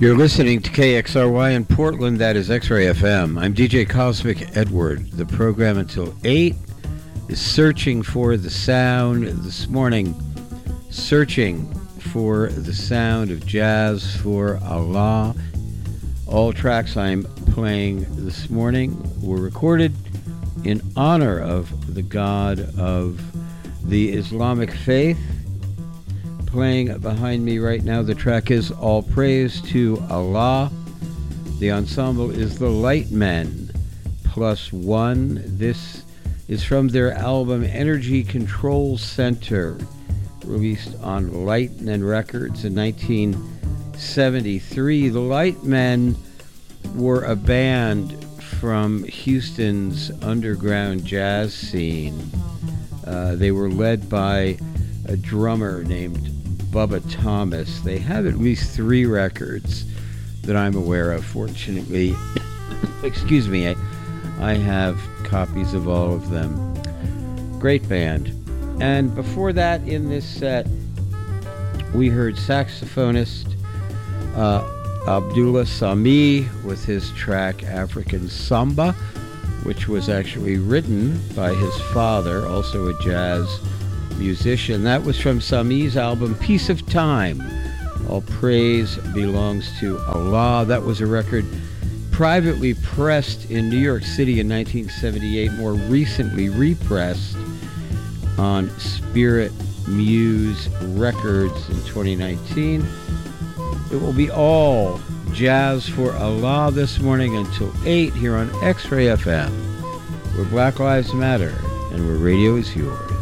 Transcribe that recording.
You're listening to KXRY in Portland, that is X-Ray FM. I'm DJ Cosmic Edward. The program until 8 is Searching for the Sound. This morning, searching for the sound of jazz for Allah. All tracks I'm playing this morning were recorded in honor of the God of the Islamic faith. Playing behind me right now, the track is All Praise to Allah. The ensemble is the Lightmen Plus One. This is from their album Energy Control Center, released on Lightnin Records in 1973. The Lightmen were a band from Houston's underground jazz scene. They were led by a drummer named Bubba Thomas. They have at least 3 records that I'm aware of. Fortunately, excuse me, I have copies of all of them. Great band. And before that, in this set, we heard saxophonist Abdullah Sami with his track African Samba, which was actually written by his father, also a jazz musician. That was from Sami's album Piece of Time. All praise belongs to Allah. That was a record privately pressed in New York City in 1978, more recently repressed on Spirit Muse Records in 2019. It will be all jazz for Allah this morning until 8 here on X-Ray FM, where Black Lives Matter and where radio is yours.